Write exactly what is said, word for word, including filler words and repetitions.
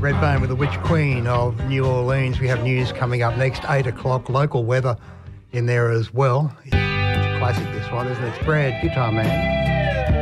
Redbone with the Witch Queen of New Orleans. We have news coming up next, eight o'clock. Local weather in there as well. It's a classic, this one, isn't it? It's Brad. Good time, man.